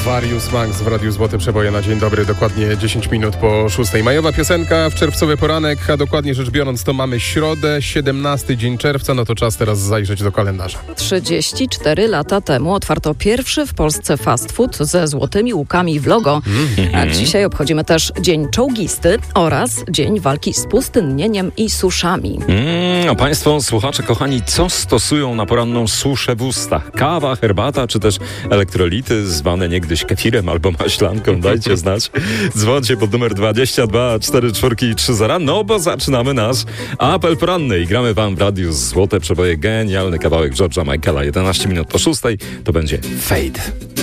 Various Monks w Radiu Złote Przeboje na dzień dobry, dokładnie 10 minut po 6. Majowa piosenka w czerwcowy poranek, a dokładnie rzecz biorąc to mamy środę, 17 dzień czerwca, no to czas teraz zajrzeć do kalendarza. 34 lata temu otwarto pierwszy w Polsce fast food ze złotymi łukami w logo. A dzisiaj obchodzimy też Dzień Czołgisty oraz Dzień Walki z Pustynnieniem i Suszami. A Państwo, słuchacze kochani, co stosują na poranną suszę w ustach? Kawa, herbata, czy też elektrolity zwane niegdyś kefirem albo maślanką? Dajcie znać. Dzwońcie pod numer 22 44 30, no bo zaczynamy nasz apel poranny i gramy wam w Radiu Złote Przeboje. Genialny kawałek George'a Michaela. 11 minut po 6 to będzie Fade.